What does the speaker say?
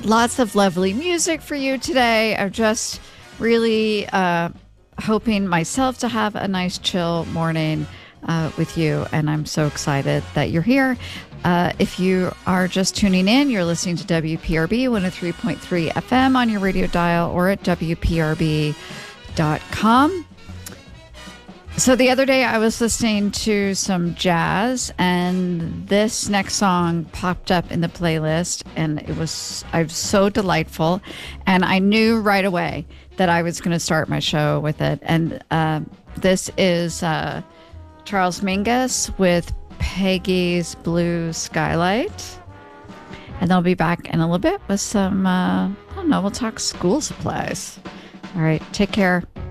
Lots of lovely music for you today. I'm just really hoping myself to have a nice chill morning with you. And I'm so excited that you're here. If you are just tuning in, you're listening to WPRB 103.3 FM on your radio dial or at WPRB.com. So the other day I was listening to some jazz and this next song popped up in the playlist and it was so delightful. And I knew right away that I was going to start my show with it. And this is Charles Mingus with Peggy's Blue Skylight. And I'll be back in a little bit with some, I don't know, we'll talk school supplies. All right, take care.